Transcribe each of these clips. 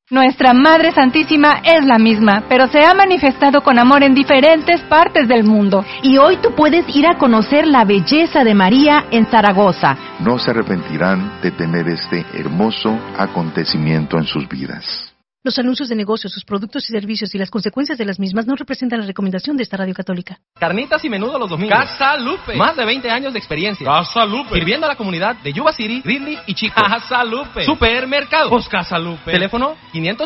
Nuestra Madre Santísima es la misma, pero se ha manifestado con amor en diferentes partes del mundo. Y hoy tú puedes ir a conocer la belleza de María en Zaragoza. No se arrepentirán de tener este hermoso acontecimiento en sus vidas. Los anuncios de negocios, sus productos y servicios y las consecuencias de las mismas no representan la recomendación de esta radio católica. Carnitas y menudo los domingos. Casa Lupe. Más de 20 años de experiencia. Casa Lupe. Sirviendo a la comunidad de Yuba City, Ridley y Chico. Casa Lupe. Supermercado. Pues Casa Lupe. Teléfono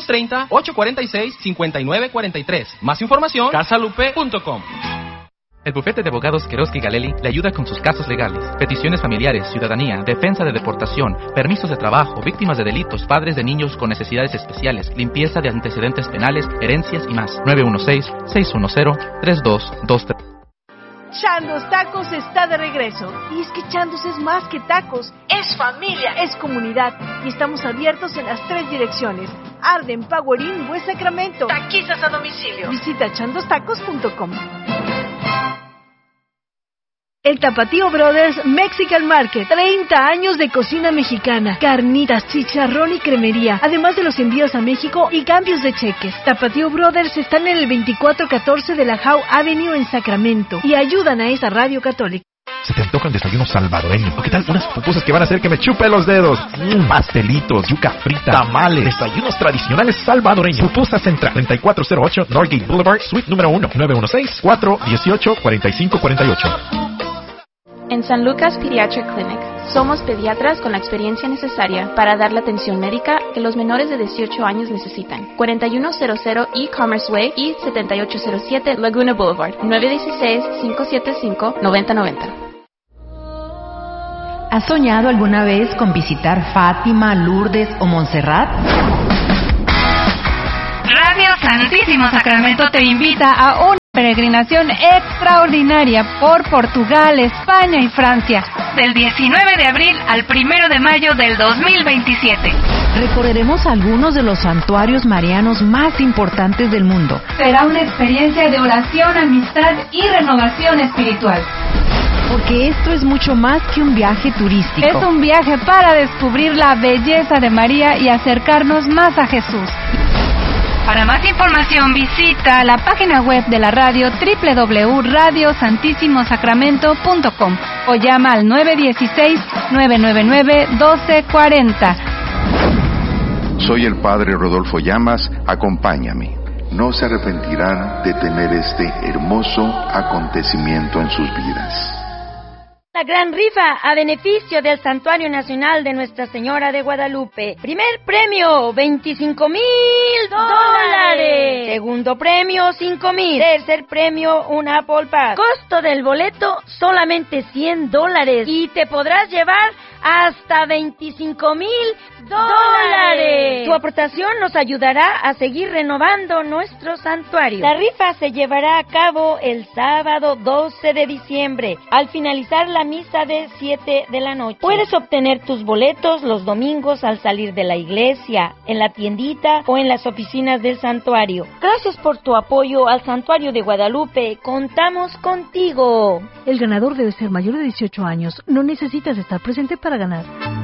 530-846-5943. Más información, casalupe.com. El bufete de abogados Queroski Galeli le ayuda con sus casos legales, peticiones familiares, ciudadanía, defensa de deportación, permisos de trabajo, víctimas de delitos, padres de niños con necesidades especiales, limpieza de antecedentes penales, herencias y más. 916-610-3223. Chandos Tacos está de regreso. Y es que Chandos es más que tacos, es familia, es comunidad. Y estamos abiertos en las 3 direcciones: Arden, Powerín, West Sacramento. Taquizas a domicilio. Visita chandostacos.com. El Tapatío Brothers Mexican Market. 30 años de cocina mexicana. Carnitas, chicharrón y cremería. Además de los envíos a México y cambios de cheques. Tapatío Brothers están en el 2414 de la Howe Avenue en Sacramento. Y ayudan a esa radio católica. ¿Se te antoja el desayuno salvadoreño? ¿O qué tal unas pupusas que van a hacer que me chupe los dedos? Pastelitos, yuca frita, tamales, desayunos tradicionales salvadoreños. Pupusa Central, 3408 Norgate Boulevard, Suite número 1, 916-418-4548. En San Lucas Pediatric Clinic, somos pediatras con la experiencia necesaria para dar la atención médica que los menores de 18 años necesitan. 4100 E-Commerce Way y 7807 Laguna Boulevard, 916-575-9090. ¿Has soñado alguna vez con visitar Fátima, Lourdes o Montserrat? Radio Santísimo Sacramento te invita a una peregrinación extraordinaria por Portugal, España y Francia, del 19 de abril al 1 de mayo del 2027. Recorreremos algunos de los santuarios marianos más importantes del mundo. Será una experiencia de oración, amistad y renovación espiritual. Porque esto es mucho más que un viaje turístico. Es un viaje para descubrir la belleza de María y acercarnos más a Jesús. Para más información visita la página web de la radio www.radiosantissimosacramento.com o llama al 916-999-1240. Soy el Padre Rodolfo Llamas, acompáñame. No se arrepentirán de tener este hermoso acontecimiento en sus vidas. La gran rifa a beneficio del Santuario Nacional de Nuestra Señora de Guadalupe. Primer premio, $25,000. Segundo premio, $5,000. Tercer premio, un Apple Pass. Costo del boleto, solamente $100. Y te podrás llevar hasta $25,000. Tu aportación nos ayudará a seguir renovando nuestro santuario. La rifa se llevará a cabo el sábado 12 de diciembre, al finalizar la misa de 7 de la noche. Puedes obtener tus boletos los domingos al salir de la iglesia, en la tiendita o en las oficinas del santuario. Gracias por tu apoyo al Santuario de Guadalupe. Contamos contigo. El ganador debe ser mayor de 18 años. No necesitas estar presente para ganar.